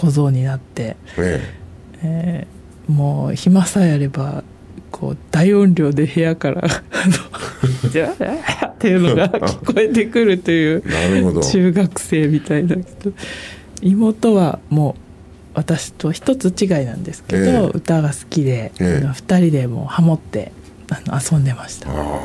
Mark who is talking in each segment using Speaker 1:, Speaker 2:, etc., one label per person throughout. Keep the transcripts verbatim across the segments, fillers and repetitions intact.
Speaker 1: 小僧になって、えええー、もう暇さえあればこう大音量で部屋からじゃあっていうのが聞こえてくるという中学生みたいだけど、妹はもう私と一つ違いなんですけど、えー、歌が好きで、えー、ふたりでもうハモってあの遊んでました。
Speaker 2: あ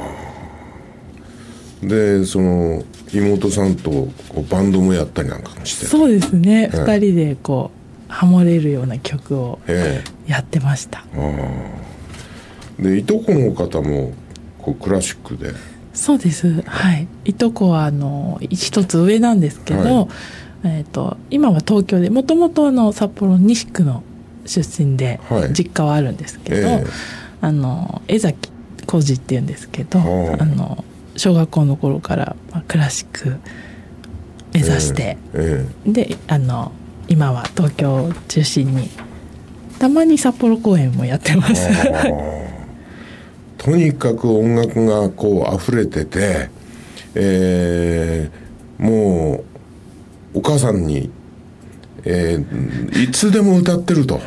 Speaker 2: でその妹さんとこうバンドもやったりなんかもして。
Speaker 1: そうですね、えー、ふたりでこうハモれるような曲をやってました。
Speaker 2: えー、あでいとこの方もこうクラシックで。
Speaker 1: そうです、はい、いとこはあの一つ上なんですけど、はいえー、と今は東京でもともと札幌西区の出身で実家はあるんですけど、はいえー、あの江崎浩二っていうんですけど、あの小学校の頃からクラシック目指して、えーえー、であの今は東京を中心にたまに札幌公演もやってます。
Speaker 2: とにかく音楽がこう溢れてて、えー、もうお母さんに、えー、いつでも歌ってると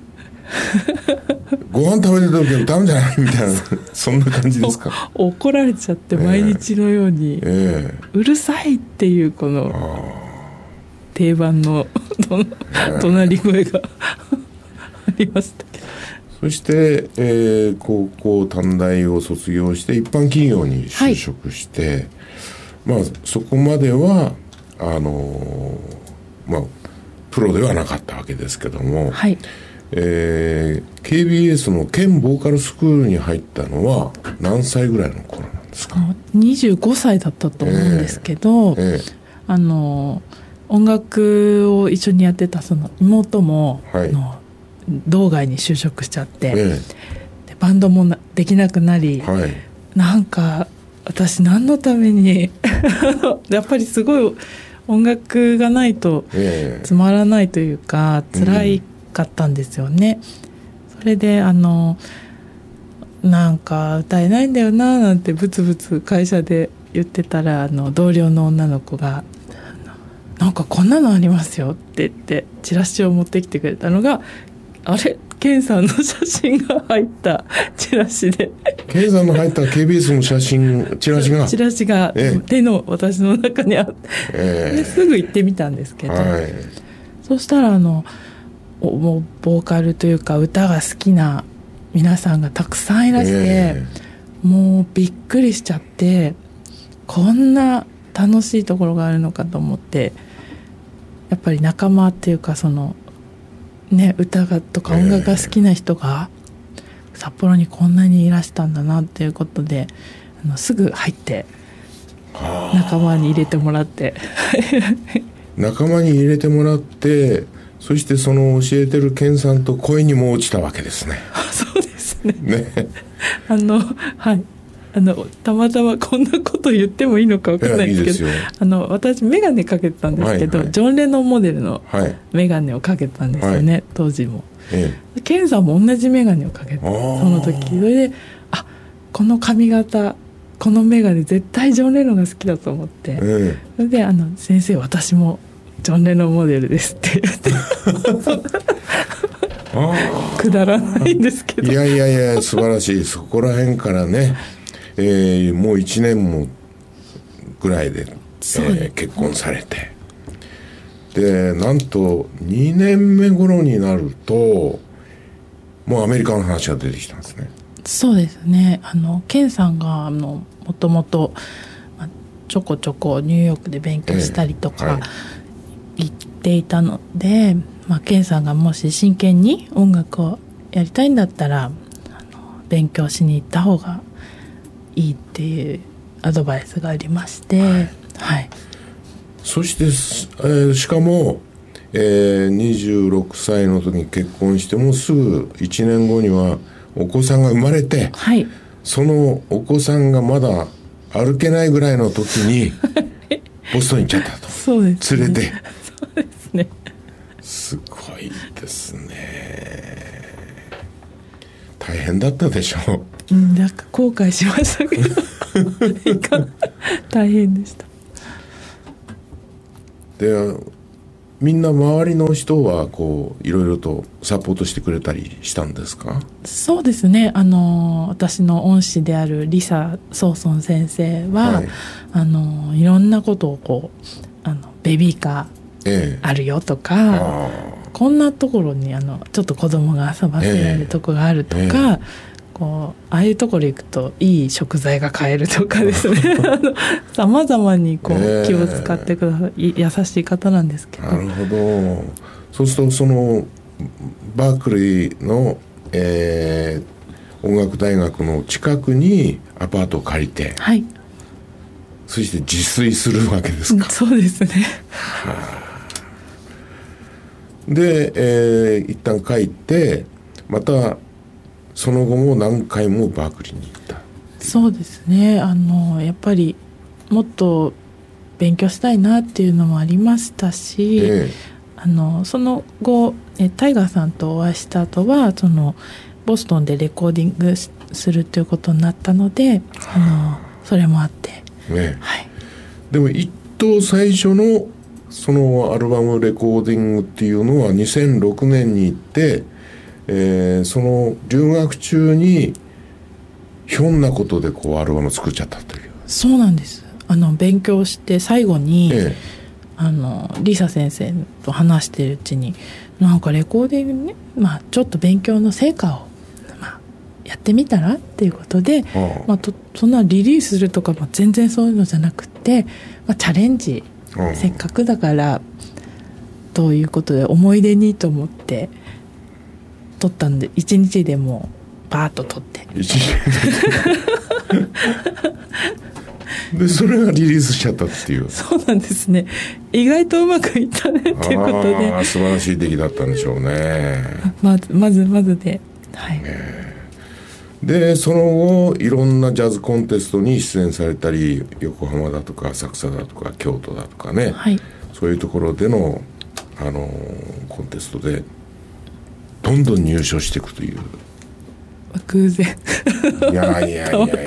Speaker 2: ご飯食べてる時は歌うんじゃないみたいなそんな感じですか。
Speaker 1: 怒られちゃって毎日のように、えーえー、うるさいっていうこの定番の怒鳴り声がありましたけど、
Speaker 2: そして、えー、高校短大を卒業して一般企業に就職して、はい、まあそこまではあのー、まあプロではなかったわけですけども、はいえー、ケービーエス の県ボーカルスクールに入ったのは何歳ぐらいの頃なんですか。
Speaker 1: にじゅうごさいだったと思うんですけど、えーえー、あの音楽を一緒にやってたその妹も、はい、の道外に就職しちゃって、えー、でバンドもできなくなり、はい、なんか私何のためにやっぱりすごい音楽がないとつまらないというか、えー、辛いかったんですよね、うん、それであのなんか歌えないんだよななんてブツブツ会社で言ってたら、あの同僚の女の子がなんかこんなのありますよって言ってチラシを持ってきてくれたのが、あれケンさんの写真が入ったチラシで、
Speaker 2: ケンさんの入った ケービーエス の写真チラシが
Speaker 1: チラシが手の私の中にあって、えー、ですぐ行ってみたんですけど、はい、そしたらあのもうボーカルというか歌が好きな皆さんがたくさんいらして、えー、もうびっくりしちゃって、こんな楽しいところがあるのかと思って、やっぱり仲間っていうかそのね、歌がとか音楽が好きな人が札幌にこんなにいらしたんだなっていうことで、あのすぐ入って仲間に入れてもらって
Speaker 2: 仲間に入れてもらって、そしてその教えてるケンさんと恋にも落ちたわけですね。
Speaker 1: そうですね。
Speaker 2: ね
Speaker 1: あのはいあのたまたまこんなこと言ってもいいのか分からないんですけど、いいですよ。あの私眼鏡かけてたんですけど、はいはい、ジョン・レノンモデルの眼鏡をかけてたんですよね、はい、当時も、ええ、ケンさんも同じ眼鏡をかけて、その時それで、あこの髪型この眼鏡絶対ジョン・レノンが好きだと思って、ええ、それであの先生私もジョン・レノンモデルですって言ってくだらないんですけど、
Speaker 2: いやいやいや素晴らしい。そこら辺からね、えー、もういちねんもぐらいで、えー、結婚されて、でなんとにねんめ頃になるともうアメリカの話が出てきたんですね。
Speaker 1: そうですね。あのケンさんがあのもともとちょこちょこニューヨークで勉強したりとか言っていたので、えーはいまあ、ケンさんがもし真剣に音楽をやりたいんだったらあの勉強しに行った方がいいっていうアドバイスがありまして、はいはい、
Speaker 2: そして、えー、しかも、えー、にじゅうろくさいの時に結婚してもうすぐいちねんごにはお子さんが生まれて、はい、そのお子さんがまだ歩けないぐらいの時にボストンに行っちゃったと。
Speaker 1: そうですね、
Speaker 2: 連れて
Speaker 1: そうですね。
Speaker 2: すごいですね。大変だったでしょう。
Speaker 1: うん、なんか後悔しましたけど大変でした。
Speaker 2: でみんな周りの人はこういろいろとサポートしてくれたりしたんですか？
Speaker 1: そうですね、あの私の恩師であるリサ・ソーソン先生は、はい、あのいろんなことをこうあのベビーカーあるよとか、ええ、こんなところにあのちょっと子供が遊ばせられるとこがあるとか、ええ、こうああいうところ行くといい食材が買えるとかですねさまざまにこう、えー、気を使ってください、優しい方なんですけど。
Speaker 2: なるほど。そうするとそのバークリーの、えー、音楽大学の近くにアパートを借りて、
Speaker 1: はい、
Speaker 2: そして自炊するわけですか？
Speaker 1: そうですね
Speaker 2: はあ、で、えー、一旦帰ってまたその後も何回もバークリーに行った。
Speaker 1: そうですね、あのやっぱりもっと勉強したいなっていうのもありましたし、ええ、あのその後えタイガーさんとお会いした後はそのボストンでレコーディングするということになったので、あのそれもあって、
Speaker 2: ね、
Speaker 1: はい、
Speaker 2: でも一等最初のそのアルバムレコーディングっていうのはにせんろくねんに行って、えー、その留学中にひょんなことでこうアルバム作っちゃったという。
Speaker 1: そうなんです。あの勉強して最後に、ええ、あのリサ先生と話しているうちになんかレコーディングね、まあ、ちょっと勉強の成果を、まあ、やってみたらっていうことで、ああまあ、とそんなリリースするとかも全然そういうのじゃなくて、まあ、チャレンジ、ああせっかくだからということで思い出にと思って撮ったんでいちにちでもうバーッと撮って
Speaker 2: いちにちでそれがリリースしちゃったっていう。
Speaker 1: そうなんですね。意外とうまくいったねっていうことで、
Speaker 2: あ素晴らしい出来だったんでしょうね。
Speaker 1: まずまずまずで、はい、
Speaker 2: えー、でその後いろんなジャズコンテストに出演されたり、横浜だとか浅草だとか京都だとかね、はい、そういうところでの、あのー、コンテストでどんどん入賞していくという。
Speaker 1: 偶然
Speaker 2: いやいやいやいや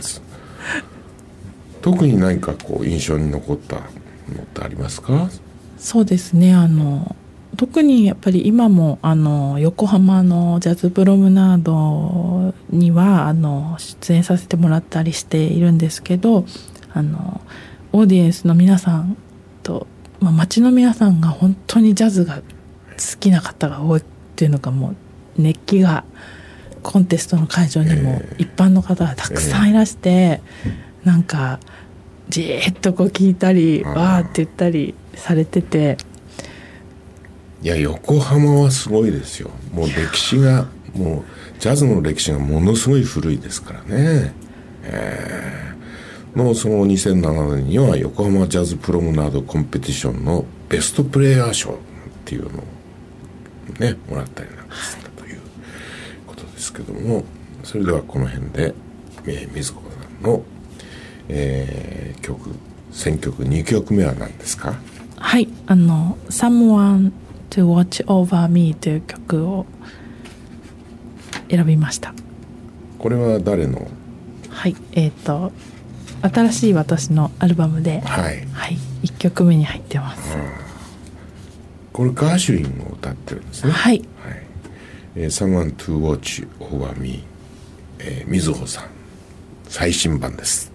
Speaker 2: 特に何かこう印象に残ったのってありますか？
Speaker 1: そうですね、あの特にやっぱり今もあの横浜のジャズプロムナードにはあの出演させてもらったりしているんですけど、あのオーディエンスの皆さんと、まあ、街の皆さんが本当にジャズが好きな方が多いっていうのがもう熱気がコンテストの会場にも一般の方がたくさんいらして、えー、なんかじーっとこう聞いたりわーって言ったりされてて、
Speaker 2: いや横浜はすごいですよ。もう歴史がもうジャズの歴史がものすごい古いですからね、えー、のそのにせんななねんには横浜ジャズプロムナードコンペティションのベストプレイヤー賞っていうのをねもらったりなんかしたということですけども、それではこの辺で、えー、水子さんの、えー、曲選曲にきょくめは何ですか？
Speaker 1: はい、あの Someone to Watch Over Me という曲を選びました。
Speaker 2: これは誰の？
Speaker 1: はいえっ、ー、と新しい私のアルバムで、はいはい、いっきょくめに入ってます。
Speaker 2: これガーシュウィンを歌ってるんですね。
Speaker 1: はい、
Speaker 2: はいえー、Someone to Watch Over Me、えー、水穂さん最新版です。